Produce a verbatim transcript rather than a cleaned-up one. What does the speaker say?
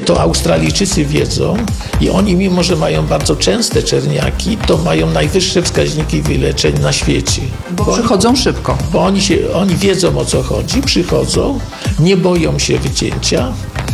to Australijczycy wiedzą i oni, mimo że mają bardzo częste czerniaki, to mają najwyższe wskaźniki wyleczeń na świecie. Bo przychodzą szybko. Bo oni, się, oni wiedzą, o co chodzi, przychodzą, nie boją się wycięcia.